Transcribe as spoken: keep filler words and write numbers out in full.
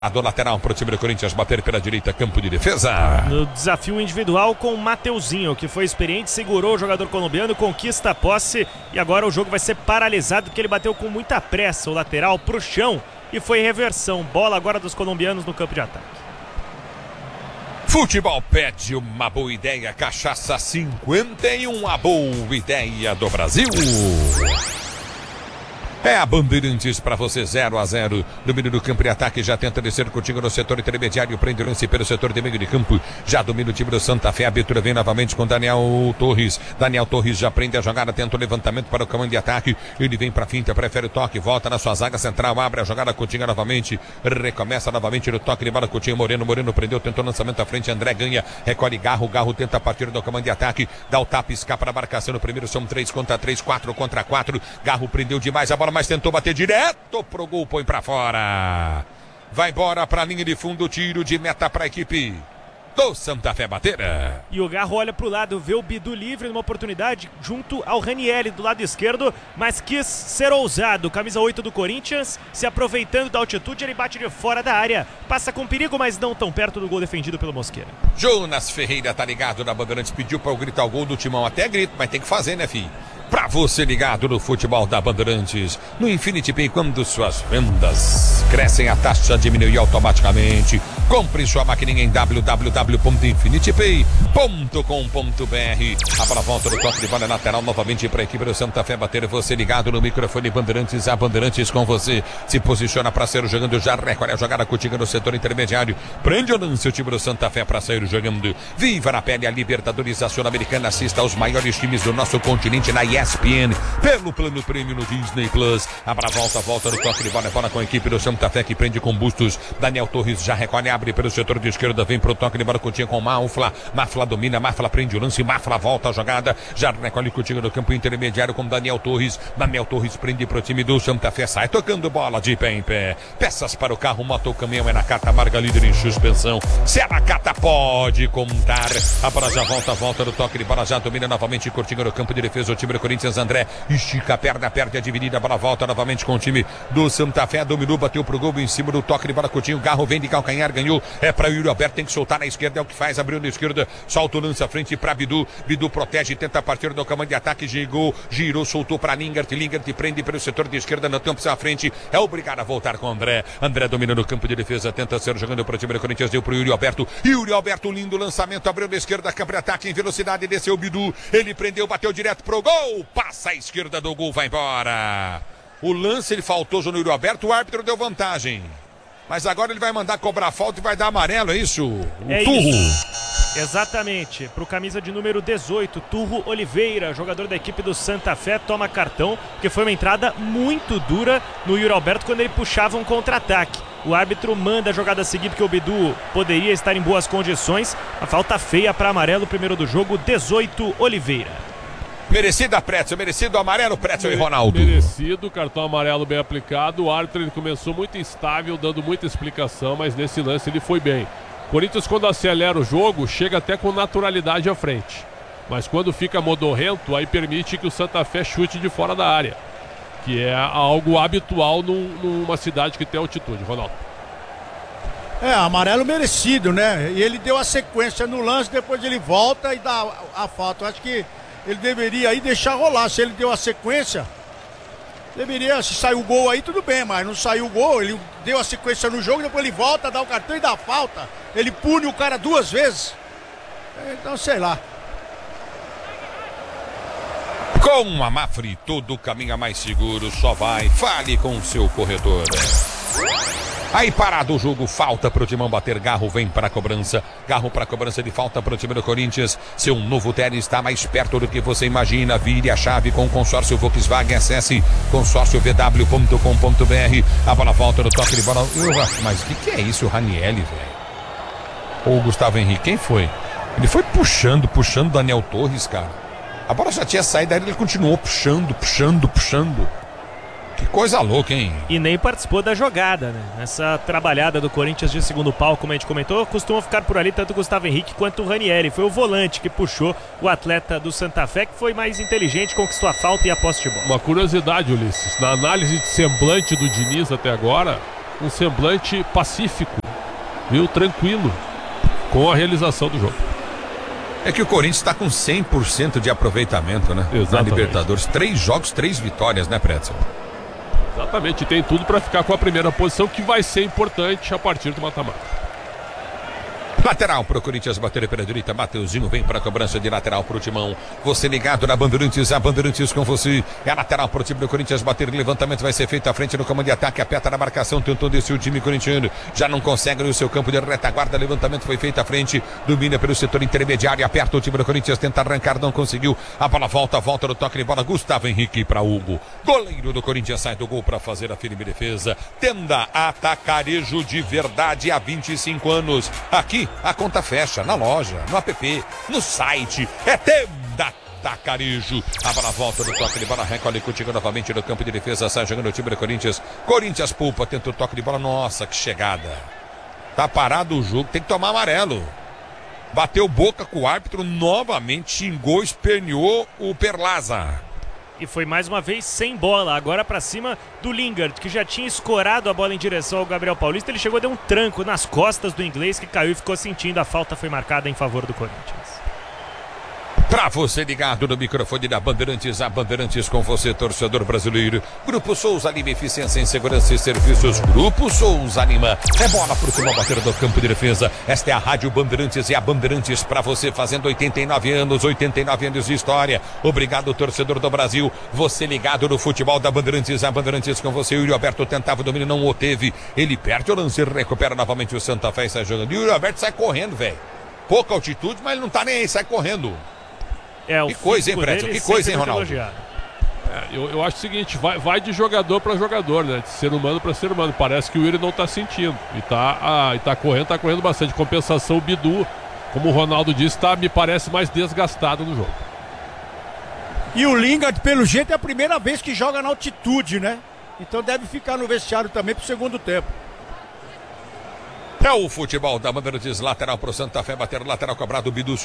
A do lateral para o time do Corinthians bater pela direita, campo de defesa. No desafio individual com o Mateuzinho, que foi experiente, segurou o jogador colombiano, conquista a posse e agora o jogo vai ser paralisado porque ele bateu com muita pressa o lateral pro chão e foi reversão. Bola agora dos colombianos no campo de ataque. Futebol pede uma boa ideia, Cachaça cinquenta e um, a boa ideia do Brasil. É a Bandeirantes para você, zero a zero. Domínio do campo de ataque, já tenta descer contigo no setor intermediário. Prende o lance pelo setor de meio de campo. Já domina o time do Santa Fé. A abertura vem novamente com Daniel Torres. Daniel Torres já prende a jogada, tenta o levantamento para o comando de ataque. Ele vem para a finta, prefere o toque, volta na sua zaga central, abre a jogada, Coutinho novamente. Recomeça novamente no toque de bola, Coutinho, Moreno. Moreno prendeu, tentou o lançamento à frente. André ganha, recolhe Garro. Garro tenta a partir do comando de ataque. Dá o tapa, escapa na marcação. No primeiro são três contra três, quatro contra quatro. Garro prendeu demais a bola, mas tentou bater direto pro gol, põe pra fora. Vai embora pra linha de fundo, tiro de meta pra equipe do Santa Fé bater. E o Garro olha pro lado, vê o Bidu livre numa oportunidade junto ao Ranieri do lado esquerdo, mas quis ser ousado. Camisa oito do Corinthians, se aproveitando da altitude, ele bate de fora da área. Passa com perigo, mas não tão perto do gol defendido pelo Mosqueira. Jonas Ferreira tá ligado na Bandeirantes, pediu pra eu gritar o gol do Timão. Até grito, mas tem que fazer, né, filho? Pra você ligado no futebol da Bandeirantes, no Infinity Pay, quando suas vendas crescem, a taxa diminui automaticamente. Compre sua maquininha em w w w ponto infinity pay ponto com ponto b r. A bola volta do toque de bola lateral novamente para a equipe do Santa Fé bater. Você ligado no microfone Bandeirantes, a Bandeirantes com você. Se posiciona para sair jogando, já recolhe a jogada contigo no setor intermediário. Prende o lance o time do Santa Fé para sair jogando. Viva na pele a Libertadores Sul-Americana. Assista aos maiores times do nosso continente na E S P N, pelo plano prêmio no Disney Plus. A bola volta, volta no toque de bola, bola com a equipe do Santa Fé que prende com Bustos. Daniel Torres já recolhe, abre pelo setor de esquerda, vem pro toque de bola, Coutinho com Mafla. Mafla domina, Mafla prende o lance, Mafla volta a jogada, já recolhe Coutinho no campo intermediário com Daniel Torres. Daniel Torres prende pro time do Santa Fé, sai tocando bola de pé em pé. Peças para o carro, moto, o caminhão, é na Cata, Marga líder em suspensão. Se é na Cata, pode contar. A bola já volta, volta no toque de bola, já domina novamente Coutinho no campo de defesa, o time do Corinthians. André estica a perna, perde a dividida, a bola volta novamente com o time do Santa Fé. Dominou, bateu pro gol em cima do toque de bola, Coutinho. Garro vem de calcanhar, ganhou. É para o Yuri Alberto, tem que soltar na esquerda, é o que faz, abriu na esquerda, solta o lance à frente para Bidu. Bidu protege, tenta a partir do comando de ataque, chegou, girou, soltou para Lingert. Lingert prende pelo setor de esquerda, no tempo à frente, é obrigado a voltar com André. André domina no campo de defesa, tenta ser jogando para o time do Corinthians, deu pro Yuri Alberto. Yuri Alberto, lindo lançamento, abriu na esquerda, campo de ataque em velocidade, desceu o Bidu. Ele prendeu, bateu direto pro gol, passa a esquerda do gol, vai embora. O lance, ele faltou no Yuri Alberto, o árbitro deu vantagem. Mas agora ele vai mandar cobrar falta e vai dar amarelo, é isso? O é Turro. Isso. Exatamente, pro camisa de número dezoito, Turro Oliveira, jogador da equipe do Santa Fé, toma cartão, porque foi uma entrada muito dura no Yuri Alberto quando ele puxava um contra-ataque. O árbitro manda a jogada seguir porque o Bidu poderia estar em boas condições. A falta feia para amarelo, primeiro do jogo, dezoito, Oliveira. Merecida, Pretzel, merecido amarelo, Pretzel e Ronaldo. Merecido, cartão amarelo bem aplicado. O árbitro ele começou muito instável, dando muita explicação, mas nesse lance ele foi bem. Corinthians, quando acelera o jogo, chega até com naturalidade à frente. Mas quando fica modorrento, aí permite que o Santa Fé chute de fora da área, que é algo habitual num, numa cidade que tem altitude. Ronaldo. É, amarelo merecido, né? E ele deu a sequência no lance, depois ele volta e dá a falta. Eu acho que ele deveria aí deixar rolar. Se ele deu a sequência, deveria, se saiu o gol aí, tudo bem, mas não saiu o gol, ele deu a sequência no jogo, depois ele volta, dá o cartão e dá a falta. Ele pune o cara duas vezes. Então, sei lá. Com a Mafre, todo caminho mais seguro, só vai. Fale com o seu corretor. Aí parado o jogo, falta pro Timão bater. Garro vem para a cobrança. Garro para a cobrança de falta pro time do Corinthians. Seu novo tênis está mais perto do que você imagina. Vire a chave com o consórcio Volkswagen. Acesse consórcio v w ponto com ponto b r. A bola volta no toque de bola. Mas o que, que é isso, o Ranieri, velho? Ou o Gustavo Henrique, quem foi? Ele foi puxando, puxando o Daniel Torres, cara. A bola já tinha saído, aí ele continuou puxando, puxando, puxando. Que coisa louca, hein? E nem participou da jogada, né? Essa trabalhada do Corinthians de segundo pau, como a gente comentou, costuma ficar por ali tanto o Gustavo Henrique quanto o Ranieri. Foi o volante que puxou o atleta do Santa Fé, que foi mais inteligente, conquistou a falta e a posse de bola. Uma curiosidade, Ulisses. Na análise de semblante do Diniz até agora, um semblante pacífico, viu? Tranquilo com a realização do jogo. É que o Corinthians está com cem por cento de aproveitamento, né? Exatamente. Na Libertadores. Três jogos, três vitórias, né, Pretzel? Exatamente, tem tudo para ficar com a primeira posição, que vai ser importante a partir do mata-mata. Lateral pro Corinthians, bater pela direita, Mateuzinho vem para a cobrança de lateral pro Timão. Você ligado na Bandeirantes, a Bandeirantes com você. É lateral pro time do Corinthians, bater, levantamento vai ser feito à frente no comando de ataque, aperta na marcação, tentou descer o time corintiano, já não consegue no seu campo de retaguarda, levantamento foi feito à frente, domina pelo setor intermediário, aperta o time do Corinthians, tenta arrancar, não conseguiu, a bola volta, volta no toque de bola, Gustavo Henrique para Hugo, goleiro do Corinthians sai do gol para fazer a firme defesa. Tenda Atacarejo de verdade há vinte e cinco anos, aqui a conta fecha na loja, no app, no site. É Tenda Atacarejo. A bola volta do toque de bola, recolhe contigo novamente no campo de defesa. Sai jogando o time do Corinthians. Corinthians poupa, tenta o toque de bola. Nossa, que chegada. Tá parado o jogo, tem que tomar amarelo. Bateu boca com o árbitro, novamente xingou, esperneou o Perlaza. E foi mais uma vez sem bola, agora para cima do Lingard, que já tinha escorado a bola em direção ao Gabriel Paulista. Ele chegou a dar um tranco nas costas do inglês, que caiu e ficou sentindo. A falta foi marcada em favor do Corinthians. Pra você ligado no microfone da Bandeirantes, a Bandeirantes com você, torcedor brasileiro. Grupo Souza Lima, eficiência em segurança e serviços. Grupo Souza Lima. É bola pro time bater do campo de defesa. Esta é a Rádio Bandeirantes e a Bandeirantes pra você, fazendo oitenta e nove anos, oitenta e nove anos de história. Obrigado, torcedor do Brasil. Você ligado no futebol da Bandeirantes, a Bandeirantes com você. O Yuri Alberto tentava o domínio, não o teve. Ele perde o lance, recupera novamente o Santa Fé e sai jogando. E o Yuri Alberto sai correndo, velho. Pouca altitude, mas ele não tá nem aí, sai correndo. É, o que coisa, hein, Pretzel? Que coisa, hein, Ronaldo? É, eu, eu acho o seguinte, vai, vai de jogador para jogador, né? De ser humano para ser humano. Parece que o Yuri não tá sentindo. E tá, ah, e tá correndo, tá correndo bastante. Compensação, o Bidu, como o Ronaldo disse, tá, me parece mais desgastado no jogo. E o Lingard, pelo jeito, é a primeira vez que joga na altitude, né? Então deve ficar no vestiário também pro segundo tempo. É o futebol da Bandeirantes, lateral pro Santa Fé, bater lateral cobrado, o Bidu